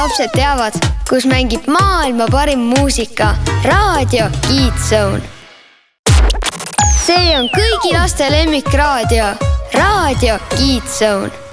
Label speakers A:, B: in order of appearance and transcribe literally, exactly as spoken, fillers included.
A: Lapsed teavad, kus mängib maailma parim muusika. Raadio Kids-Zone. See on kõigi laste lemmikraadio. Raadio Kids-Zone.